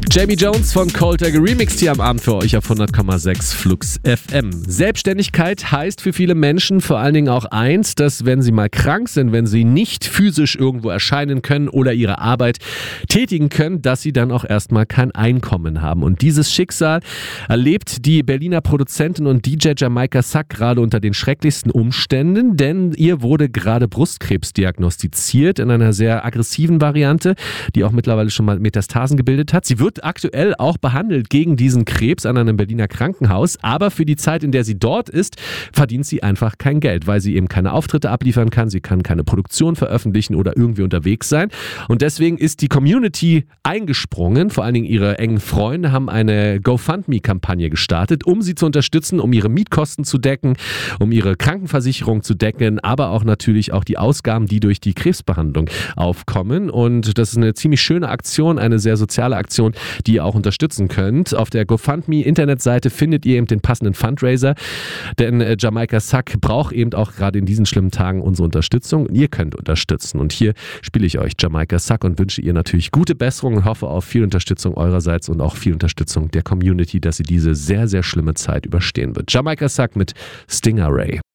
Jamie Jones von Colter geremixed hier am Abend für euch auf 100,6 Flux FM. Selbstständigkeit heißt für viele Menschen vor allen Dingen auch eins, dass wenn sie mal krank sind, wenn sie nicht physisch irgendwo erscheinen können oder ihre Arbeit tätigen können, dass sie dann auch erstmal kein Einkommen haben. Und dieses Schicksal erlebt die Berliner Produzentin und DJ Jamaica Sak gerade unter den schrecklichsten Umständen, denn ihr wurde gerade Brustkrebs diagnostiziert in einer sehr aggressiven Variante, die auch mittlerweile schon mal Metastasen gebildet hat. Sie wird aktuell auch behandelt gegen diesen Krebs an einem Berliner Krankenhaus, aber für die Zeit, in der sie dort ist, verdient sie einfach kein Geld, weil sie eben keine Auftritte abliefern kann, sie kann keine Produktion veröffentlichen oder irgendwie unterwegs sein und deswegen ist die Community eingesprungen, vor allen Dingen ihre engen Freunde haben eine GoFundMe-Kampagne gestartet, um sie zu unterstützen, um ihre Mietkosten zu decken, um ihre Krankenversicherung zu decken, aber auch natürlich auch die Ausgaben, die durch die Krebsbehandlung aufkommen und das ist eine ziemlich schöne Aktion, eine sehr soziale Aktion, die ihr auch unterstützen könnt. Auf der GoFundMe-Internetseite findet ihr eben den passenden Fundraiser, denn Jamaica Sak braucht eben auch gerade in diesen schlimmen Tagen unsere Unterstützung. Ihr könnt unterstützen und hier spiele ich euch Jamaica Sak und wünsche ihr natürlich gute Besserung und hoffe auf viel Unterstützung eurerseits und auch viel Unterstützung der Community, dass sie diese sehr, sehr schlimme Zeit überstehen wird. Jamaica Sak mit Stingray.